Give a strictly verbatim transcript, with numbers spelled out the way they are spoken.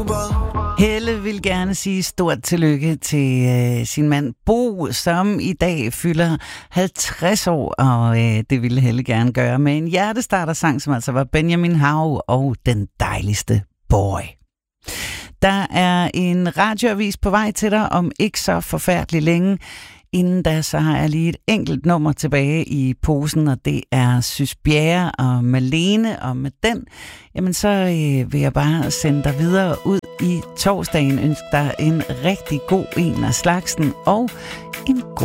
Helle vil gerne sige stort tillykke til øh, sin mand Bo, som i dag fylder halvtreds år, og øh, det ville Helle gerne gøre med en hjertestarter-sang, som altså var Benjamin Hav og Den Dejligste Boy. Der er en radioavis på vej til dig om ikke så forfærdeligt længe. Inden da, så har jeg lige et enkelt nummer tilbage i posen, og det er Sys Bjerre og Malene, og med den, jamen så øh, vil jeg bare sende dig videre ud i torsdagen, ønske dig en rigtig god en af slagsen, og en god